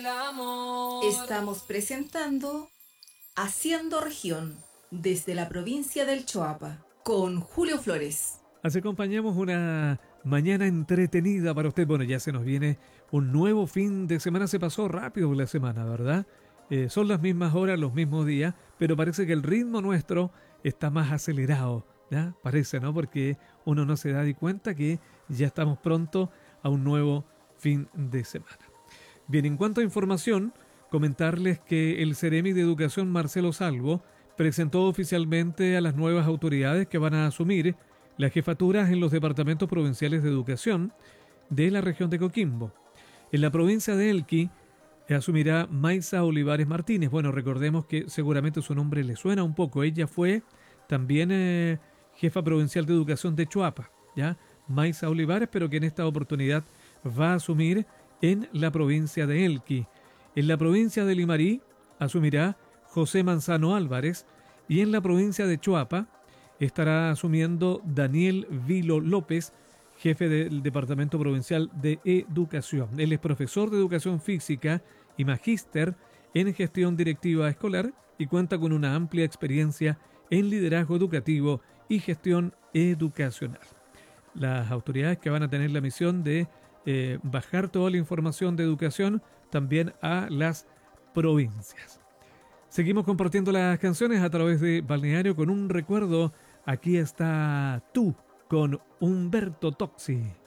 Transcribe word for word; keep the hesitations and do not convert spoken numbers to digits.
el amor. Estamos presentando Haciendo Región desde la provincia del Choapa con Julio Flores. Así acompañamos una mañana entretenida para usted. Bueno, ya se nos viene un nuevo fin de semana. Se pasó rápido la semana, ¿verdad? Eh, son las mismas horas, los mismos días, pero parece que el ritmo nuestro está más acelerado, ¿ya? Parece, ¿no? Porque uno no se da de cuenta que ya estamos pronto a un nuevo fin de semana. Bien, en cuanto a información, comentarles que el Ceremi de Educación, Marcelo Salvo, presentó oficialmente a las nuevas autoridades que van a asumir las jefaturas en los departamentos provinciales de educación de la región de Coquimbo. En la provincia de Elqui asumirá Maisa Olivares Martínez. Bueno, recordemos que seguramente su nombre le suena un poco. Ella fue también eh, jefa provincial de educación de Choapa, ¿ya? Maisa Olivares, pero que en esta oportunidad va a asumir en la provincia de Elqui. En la provincia de Limarí asumirá José Manzano Álvarez y en la provincia de Choapa estará asumiendo Daniel Vilo López, jefe del Departamento Provincial de Educación. Él es profesor de Educación Física y magíster en Gestión Directiva Escolar y cuenta con una amplia experiencia en liderazgo educativo y gestión educacional. Las autoridades que van a tener la misión de eh, bajar toda la información de educación también a las provincias. Seguimos compartiendo las canciones a través de Balneario con un recuerdo. Aquí está Tú con Humberto Tocci.